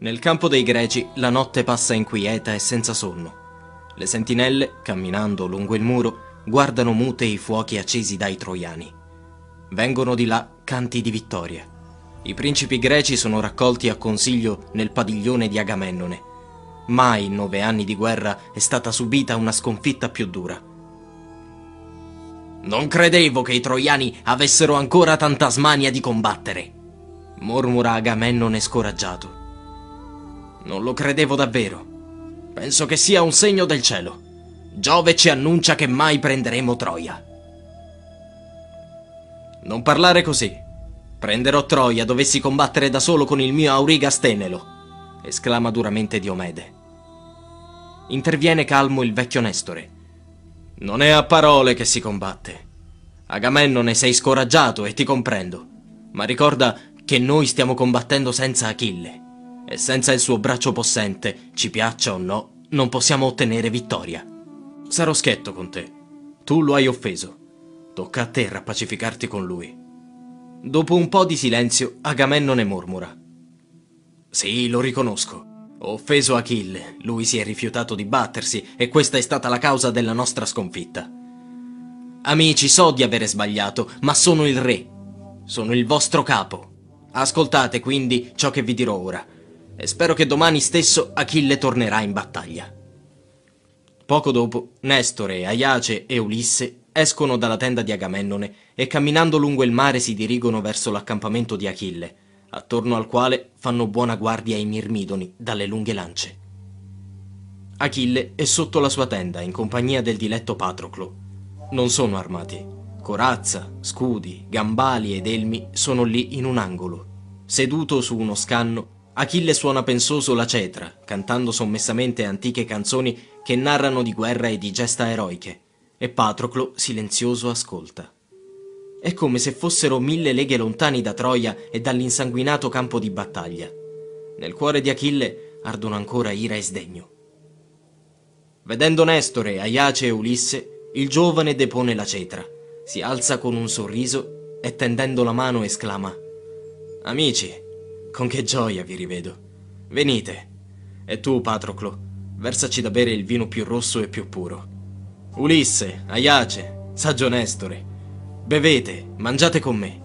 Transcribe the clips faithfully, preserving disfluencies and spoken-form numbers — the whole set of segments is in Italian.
Nel campo dei Greci la notte passa inquieta e senza sonno. Le sentinelle, camminando lungo il muro, guardano mute i fuochi accesi dai troiani. Vengono di là canti di vittoria. I principi greci sono raccolti a consiglio nel padiglione di Agamennone. Mai in nove anni di guerra è stata subita una sconfitta più dura. «Non credevo che i troiani avessero ancora tanta smania di combattere», mormora Agamennone scoraggiato. «Non lo credevo davvero. Penso che sia un segno del cielo. Giove ci annuncia che mai prenderemo Troia». «Non parlare così. Prenderò Troia dovessi combattere da solo con il mio Auriga Stenelo», esclama duramente Diomede. Interviene calmo il vecchio Nestore. «Non è a parole che si combatte. Agamennone, sei scoraggiato e ti comprendo, ma ricorda che noi stiamo combattendo senza Achille e senza il suo braccio possente, ci piaccia o no, non possiamo ottenere vittoria. Sarò schietto con te. Tu lo hai offeso. Tocca a te rappacificarti con lui». Dopo un po' di silenzio, Agamennone mormora: «Sì, lo riconosco. Ho offeso Achille, lui si è rifiutato di battersi e questa è stata la causa della nostra sconfitta. Amici, so di avere sbagliato, ma sono il re. Sono il vostro capo. Ascoltate quindi ciò che vi dirò ora e spero che domani stesso Achille tornerà in battaglia». Poco dopo, Nestore, Aiace e Ulisse escono dalla tenda di Agamennone e camminando lungo il mare si dirigono verso l'accampamento di Achille, attorno al quale fanno buona guardia i mirmidoni dalle lunghe lance. Achille è sotto la sua tenda in compagnia del diletto Patroclo. Non sono armati. Corazza, scudi, gambali ed elmi sono lì in un angolo. Seduto su uno scanno, Achille suona pensoso la cetra, cantando sommessamente antiche canzoni che narrano di guerra e di gesta eroiche, e Patroclo silenzioso ascolta. È come se fossero mille leghe lontani da Troia e dall'insanguinato campo di battaglia. Nel cuore di Achille ardono ancora ira e sdegno. Vedendo Nestore, Aiace e Ulisse, il giovane depone la cetra, si alza con un sorriso e tendendo la mano esclama: «Amici, con che gioia vi rivedo. Venite. E tu, Patroclo, versaci da bere il vino più rosso e più puro. Ulisse, Aiace, saggio Nestore, bevete, mangiate con me».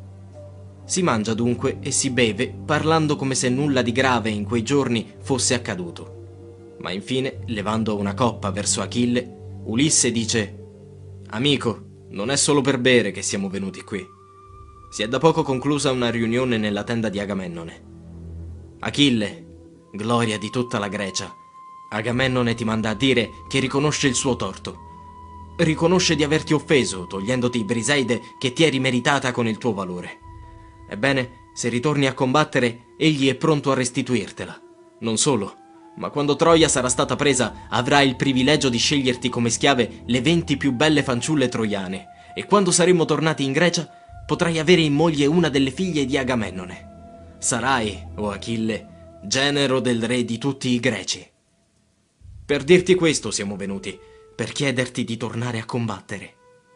Si mangia dunque e si beve parlando come se nulla di grave in quei giorni fosse accaduto. Ma infine, levando una coppa verso Achille, Ulisse dice: «Amico, non è solo per bere che siamo venuti qui. Si è da poco conclusa una riunione nella tenda di Agamennone. Achille, gloria di tutta la Grecia, Agamennone ti manda a dire che riconosce il suo torto. Riconosce di averti offeso, togliendoti Briseide che ti eri meritata con il tuo valore. Ebbene, se ritorni a combattere, egli è pronto a restituirtela. Non solo, ma quando Troia sarà stata presa, avrai il privilegio di sceglierti come schiave le venti più belle fanciulle troiane, e quando saremo tornati in Grecia, potrai avere in moglie una delle figlie di Agamennone. Sarai, o Achille, genero del re di tutti i Greci. Per dirti questo siamo venuti, per chiederti di tornare a combattere».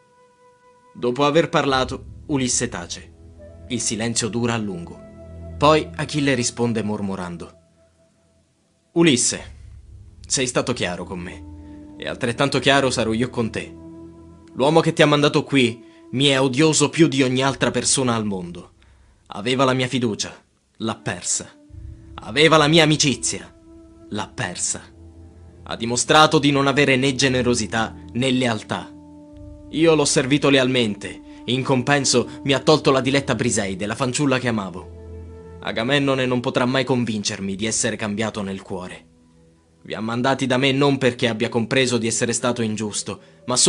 Dopo aver parlato, Ulisse tace. Il silenzio dura a lungo. Poi Achille risponde mormorando: «Ulisse, sei stato chiaro con me, e altrettanto chiaro sarò io con te. L'uomo che ti ha mandato qui mi è odioso più di ogni altra persona al mondo. Aveva la mia fiducia, l'ha persa. Aveva la mia amicizia, l'ha persa. Ha dimostrato di non avere né generosità né lealtà. Io l'ho servito lealmente, in compenso mi ha tolto la diletta Briseide, la fanciulla che amavo. Agamennone non potrà mai convincermi di essere cambiato nel cuore. Vi ha mandati da me non perché abbia compreso di essere stato ingiusto, ma solo